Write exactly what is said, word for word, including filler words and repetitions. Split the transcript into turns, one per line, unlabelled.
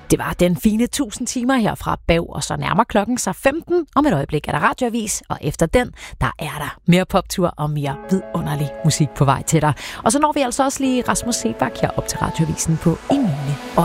Det var den fine tusind timer her fra Bav, og så nærmer klokken sig femten. Om et øjeblik er der radioavis, og efter den, der er der mere poptur og mere vidunderlig musik på vej til dig. Og så når vi altså også lige Rasmus Sebak her op til radioavisen på Emile og